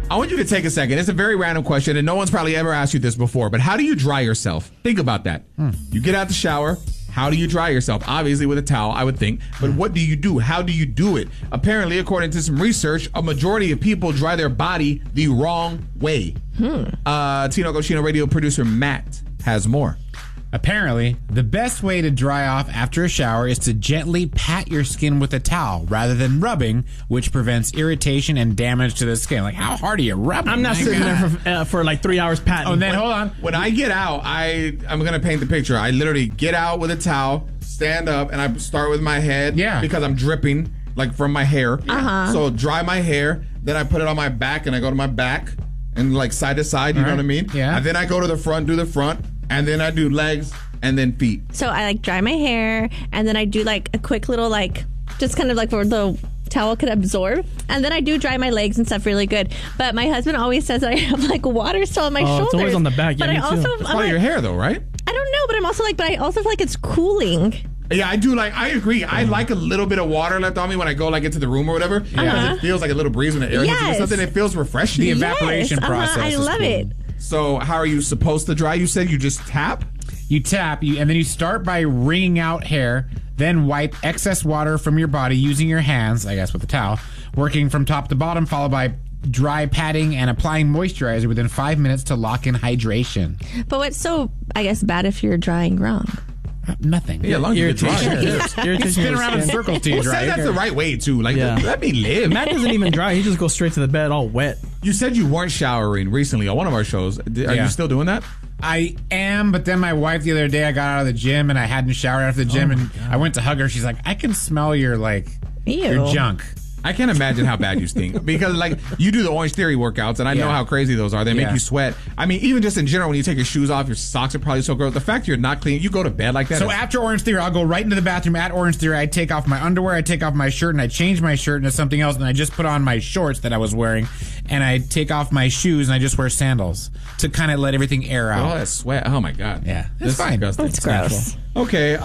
I want you to take a second. It's a very random question, and no one's probably ever asked you this before, but how do you dry yourself? Think about that. You get out the shower. How do you dry yourself? Obviously with a towel, I would think. But what do you do? How do you do it? Apparently, according to some research, a majority of people dry their body the wrong way. Tino Cochino radio producer Matt has more. Apparently, the best way to dry off after a shower is to gently pat your skin with a towel rather than rubbing, which prevents irritation and damage to the skin. Like, how hard are you rubbing? I'm not sitting there for like 3 hours patting. Oh, and then hold on. When I get out, I'm going to paint the picture. I literally get out with a towel, stand up, and I start with my head because I'm dripping like from my hair. So dry my hair, then I put it on my back, and I go to my back and like side to side, you know what I mean? Yeah. And then I go to the front, do the front. And then I do legs and then feet. So I like dry my hair and then I do like a quick little like, just kind of like where the towel could absorb. And then I do dry my legs and stuff really good. But my husband always says that I have like water still on my shoulders. It's always on the back. But Yeah, I me also, too. It's probably your hair though, right? I don't know, but I'm also like, but I also feel like it's cooling. Yeah, I do I agree. I like a little bit of water left on me when I go like into the room or whatever. Because it feels like a little breeze when the air hits you or something. It feels refreshing. The evaporation process I is love cool. it. So how are you supposed to dry? You said you just tap? You tap, and then you start by wringing out hair, then wipe excess water from your body using your hands, I guess with a towel, working from top to bottom, followed by dry patting and applying moisturizer within 5 minutes to lock in hydration. But what's so, I guess, bad if you're drying wrong? Nothing. Yeah, long as you get dry. You spin around in circles till you Who dry. said that's the right way too? Like, let me live. Matt doesn't even dry. He just goes straight to the bed all wet. You said you weren't showering recently on one of our shows. Are you still doing that? I am, but then my wife the other day, I got out of the gym and I hadn't showered after the gym, and I went to hug her. She's like, I can smell your your junk. I can't imagine how bad you stink because like you do the Orange Theory workouts and I know how crazy those are. They make you sweat. I mean, even just in general, when you take your shoes off, your socks are probably so gross. The fact you're not clean, you go to bed like that. So after Orange Theory, I'll go right into the bathroom at Orange Theory. I take off my underwear, I take off my shirt, and I change my shirt into something else, and I just put on my shorts that I was wearing, and I take off my shoes, and I just wear sandals to kind of let everything air out. Oh, that sweat. Oh my God. Yeah. It's fine. That's gross. Okay.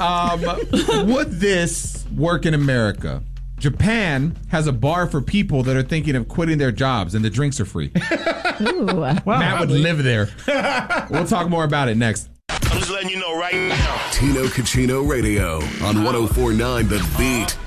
Would this work in America? Japan has a bar for people that are thinking of quitting their jobs, and the drinks are free. Ooh. Matt would live there. We'll talk more about it next. I'm just letting you know right now. Tino Cochino Radio on 104.9 The Beat.